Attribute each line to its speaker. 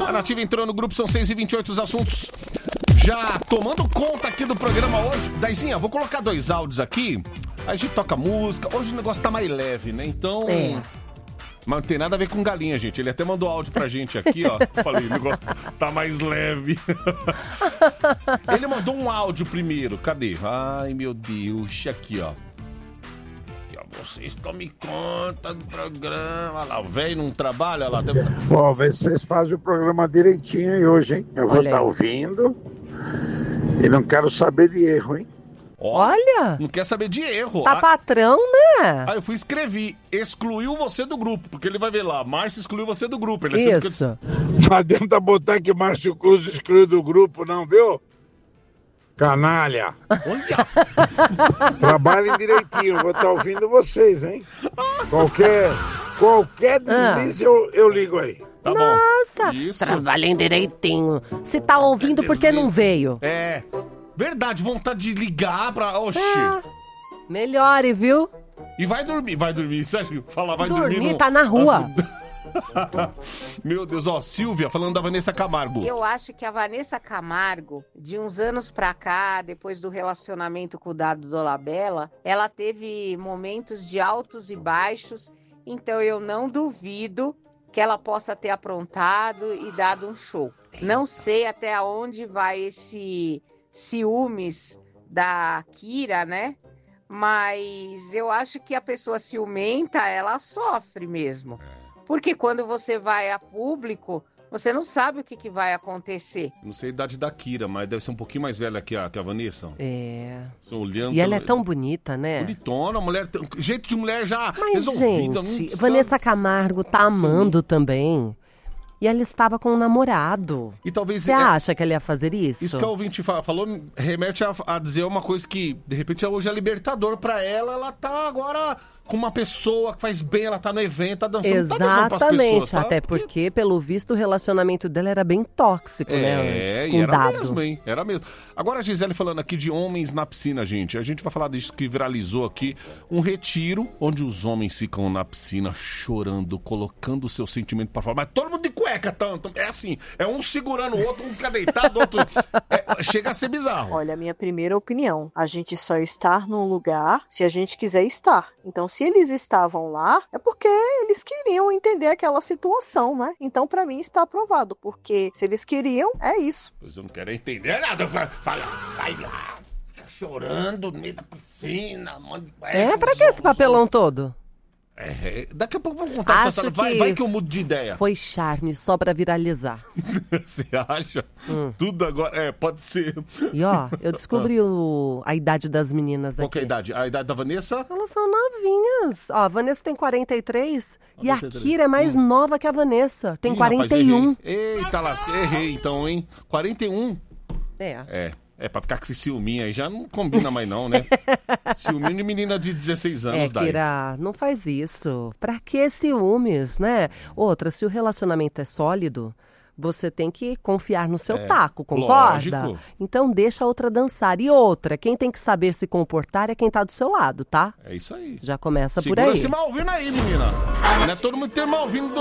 Speaker 1: A Nativa entrou no grupo, são 6h28, os assuntos já tomando conta aqui do programa hoje. Daizinha, vou colocar 2 áudios aqui, a gente toca música. Hoje o negócio tá mais leve, né? Então... Mas não tem nada a ver com galinha, gente. Ele até mandou áudio pra gente aqui, ó. Eu falei, o negócio tá mais leve. Ele mandou um áudio primeiro. Cadê? Ai, meu Deus. Aqui, ó. Vocês tomem conta do programa. Olha lá, o velho não trabalha lá.
Speaker 2: Bom, vê se vocês fazem o programa direitinho aí hoje, hein? Eu vou estar ouvindo e não quero saber de erro, hein?
Speaker 3: Olha!
Speaker 1: Não quer saber de erro.
Speaker 3: Tá patrão, né?
Speaker 1: Aí eu fui escrever, excluiu você do grupo, porque ele vai ver lá, Márcio excluiu você do grupo. Ele
Speaker 3: Isso.
Speaker 2: Não adianta botar que Márcio Cruz excluiu do grupo, não, viu? Canalha.
Speaker 1: Olha!
Speaker 2: Trabalhem direitinho, vou estar ouvindo vocês, hein? Qualquer deslize eu ligo aí.
Speaker 1: Tá
Speaker 3: Nossa!
Speaker 1: Bom. Isso.
Speaker 3: Trabalhem direitinho. Se tá ouvindo, por que não veio?
Speaker 1: É. Verdade, vontade de ligar pra... Oxi.
Speaker 3: Melhore, viu?
Speaker 1: E vai dormir, Sérgio. Fala, vai
Speaker 3: dormir. Tá na rua.
Speaker 1: Meu Deus, ó, Silvia, falando da Vanessa Camargo.
Speaker 4: Eu acho que a Vanessa Camargo, de uns anos pra cá, depois do relacionamento com o Dado Dolabella, ela teve momentos de altos e baixos, então eu não duvido que ela possa ter aprontado e dado um show. Não sei até onde vai esse... ciúmes da Kira, né? Mas eu acho que a pessoa ciumenta, ela sofre mesmo. Porque quando você vai a público, você não sabe o que vai acontecer.
Speaker 1: Não sei a idade da Kira, mas deve ser um pouquinho mais velha que a Vanessa.
Speaker 3: É.
Speaker 1: Olhando,
Speaker 3: e ela é tão bonita, né?
Speaker 1: Bonitona, mulher, jeito de mulher já
Speaker 3: mas,
Speaker 1: resolvida.
Speaker 3: Gente, Vanessa Camargo tá amando também. E ela estava com um namorado.
Speaker 1: E talvez...
Speaker 3: Você acha que ela ia fazer isso?
Speaker 1: Isso que a ouvinte falou remete a dizer uma coisa que, de repente, hoje é libertador pra ela. Ela tá agora com uma pessoa que faz bem, ela tá no evento, tá dançando.
Speaker 3: Exatamente,
Speaker 1: tá dançando pras pessoas, tá?
Speaker 3: Até porque, pelo visto, o relacionamento dela era bem tóxico, né?
Speaker 1: E era mesmo, hein? Era mesmo. Agora a Gisele falando aqui de homens na piscina, gente. A gente vai falar disso que viralizou aqui. Um retiro onde os homens ficam na piscina chorando, colocando o seu sentimento pra fora. Mas todo mundo de cueca, tanto. É assim, é um segurando o outro, um fica deitado, outro... chega a ser bizarro.
Speaker 5: Olha, a minha primeira opinião. A gente só está num lugar se a gente quiser estar. Então, se eles estavam lá, é porque eles queriam entender aquela situação, né? Então, pra mim, está aprovado. Porque se eles queriam, é isso.
Speaker 1: Pois eu não quero entender nada. Fala, vai lá, fica chorando no meio da piscina.
Speaker 3: Pra que esse papelão todo?
Speaker 1: Daqui a pouco vamos contar essa história. Vai que eu mudo de ideia.
Speaker 3: Foi charme só pra viralizar.
Speaker 1: Você acha? Tudo agora. Pode ser.
Speaker 3: E ó, eu descobri a idade das meninas aqui.
Speaker 1: Qual que é a idade? A idade da Vanessa?
Speaker 3: Elas são novinhas. Ó, a Vanessa tem 43 e a Kira é mais nova que a Vanessa. Tem 41.
Speaker 1: Rapaz, eita, errei então, hein? 41? Pra ficar com esse ciúminho aí, já não combina mais não, né? Ciúminho de menina de 16 anos, daí.
Speaker 3: Kira, não faz isso. Pra que ciúmes, né? Outra, se o relacionamento é sólido, você tem que confiar no seu taco, concorda?
Speaker 1: Lógico.
Speaker 3: Então deixa a outra dançar. E outra, quem tem que saber se comportar é quem tá do seu lado, tá?
Speaker 1: É isso aí.
Speaker 3: Já começa
Speaker 1: Segura
Speaker 3: por aí.
Speaker 1: Segura esse Malvino aí, menina. Não é todo mundo que tem Malvino